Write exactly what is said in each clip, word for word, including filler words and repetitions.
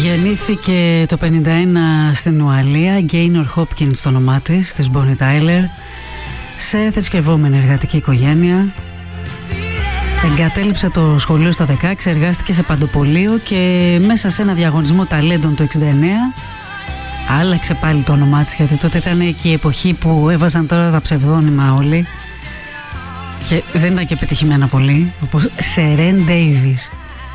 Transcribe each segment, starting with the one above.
Γεννήθηκε το πενήντα ένα στην Ουαλία, Γκέινορ Χόπκινς το όνομά της, της Bonnie Tyler, σε θρησκευόμενη εργατική οικογένεια. Εγκατέλειψε το σχολείο στα δεκαέξι, εργάστηκε σε παντοπολείο και μέσα σε ένα διαγωνισμό ταλέντων το εξήντα εννέα άλλαξε πάλι το όνομά της, γιατί τότε ήταν και η εποχή που έβαζαν τώρα τα ψευδόνυμα όλοι και δεν ήταν και πετυχημένα πολύ, όπως Σερέν Ντέιβις.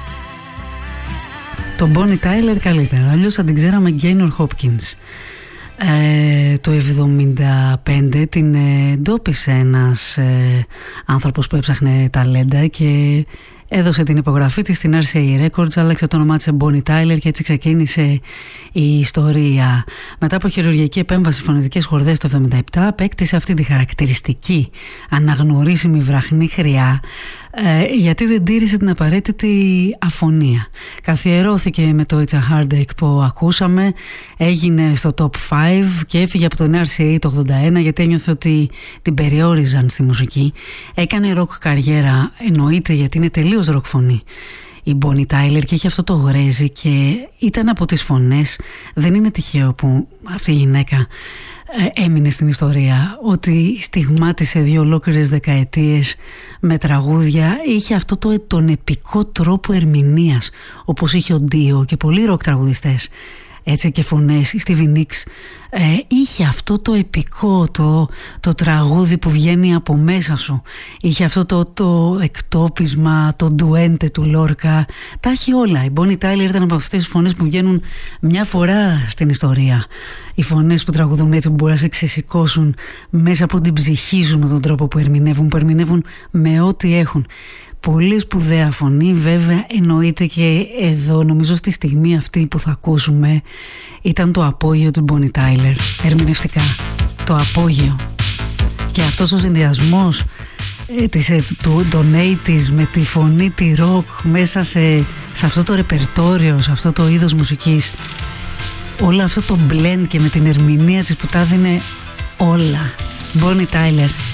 Το Bonnie Tyler καλύτερα, αλλιώς θα την ξέραμε Γκέινορ Χόπκινς. Ε, το εβδομήντα πέντε την εντόπισε ένας ε, άνθρωπος που έψαχνε ταλέντα και έδωσε την υπογραφή της στην αρ σι έι Records, άλλαξε το όνομά της σε Bonnie Tyler και έτσι ξεκίνησε η ιστορία. Μετά από χειρουργική επέμβαση φωνητικές χορδές το εβδομήντα επτά απέκτησε αυτή τη χαρακτηριστική αναγνωρίσιμη βραχνή χρειά, ε, γιατί δεν τήρησε την απαραίτητη αφωνία. Καθιερώθηκε με το It's a Heartache που ακούσαμε, έγινε στο top πέντε και έφυγε από τον αρ σι έι το ογδόντα ένα γιατί ένιωθε ότι την περιόριζαν στη μουσική. Έκανε ροκ καριέρα, εννοείται, γιατί είναι τελείως ροκ φωνή η Bonnie Tyler και έχει αυτό το γρέζι και ήταν από τις φωνές. Δεν είναι τυχαίο που αυτή η γυναίκα ε, έμεινε στην ιστορία, ότι στιγμάτισε δύο ολόκληρες δεκαετίες με τραγούδια. Είχε αυτό το, τον επικό τρόπο ερμηνείας, όπως είχε ο Ντίο και πολλοί ροκ τραγουδιστές, έτσι, και φωνές. Η Stevie Nicks ε, είχε αυτό το επικό, το, το τραγούδι που βγαίνει από μέσα σου. Είχε αυτό το, το εκτόπισμα, το ντουέντε του Λόρκα. Τα έχει όλα. Η Bonnie Tyler ήταν από αυτές τις φωνές που βγαίνουν μια φορά στην ιστορία. Οι φωνές που τραγουδούν έτσι, που μπορεί να σε ξεσηκώσουν μέσα από την ψυχή σου με τον τρόπο που ερμηνεύουν, που ερμηνεύουν με ό,τι έχουν. Πολύ σπουδαία φωνή, βέβαια, εννοείται, και εδώ νομίζω στη στιγμή αυτή που θα ακούσουμε ήταν το απόγειο του Bonnie Tyler, ερμηνευτικά, το απόγειο. Και αυτός ο συνδυασμός ε, της, ε, του, των ογδόντα με τη φωνή τη ροκ μέσα σε, σε αυτό το ρεπερτόριο, σε αυτό το είδος μουσικής, όλο αυτό το blend και με την ερμηνεία της που τα δίνει όλα. Bonnie Tyler.